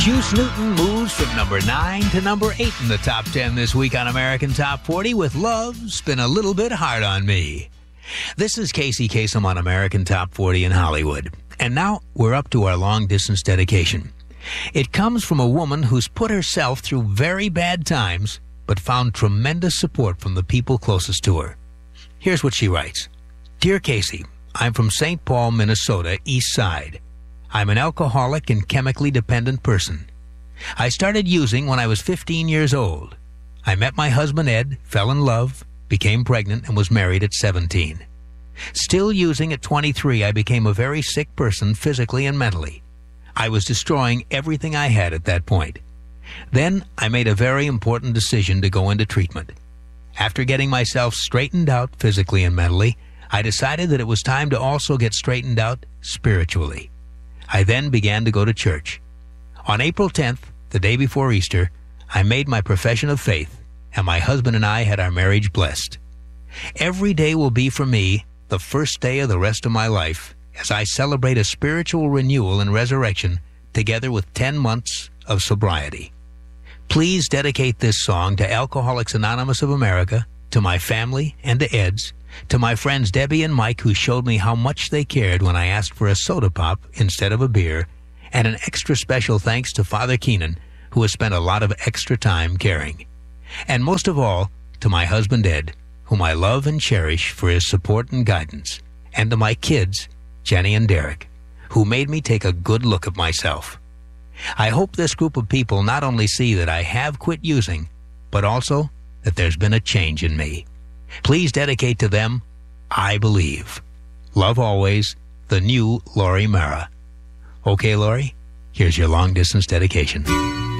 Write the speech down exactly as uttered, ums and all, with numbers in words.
Juice Newton moves from number nine to number eight in the top ten this week on American Top forty with Love's Been a Little Bit Hard on Me. This is Casey Kasem on American Top forty in Hollywood. And now we're up to our long-distance dedication. It comes from a woman who's put herself through very bad times, but found tremendous support from the people closest to her. Here's what she writes. Dear Casey, I'm from Saint Paul, Minnesota, East Side. I'm an alcoholic and chemically dependent person. I started using when I was fifteen years old. I met my husband Ed, fell in love, became pregnant, and was married at seventeen. Still using at twenty-three, I became a very sick person physically and mentally. I was destroying everything I had at that point. Then I made a very important decision to go into treatment. After getting myself straightened out physically and mentally, I decided that it was time to also get straightened out spiritually. I then began to go to church. On April tenth, the day before Easter, I made my profession of faith, and my husband and I had our marriage blessed. Every day will be for me the first day of the rest of my life as I celebrate a spiritual renewal and resurrection together with ten months of sobriety. Please dedicate this song to Alcoholics Anonymous of America, to my family and to Ed's, to my friends Debbie and Mike who showed me how much they cared when I asked for a soda pop instead of a beer, and an extra special thanks to Father Keenan who has spent a lot of extra time caring. And most of all, to my husband Ed, whom I love and cherish for his support and guidance, and to my kids, Jenny and Derek, who made me take a good look at myself. I hope this group of people not only see that I have quit using, but also that there's been a change in me. Please dedicate to them, I Believe. Love always, the new Laurie Mara. Okay, Laurie, here's your long-distance dedication.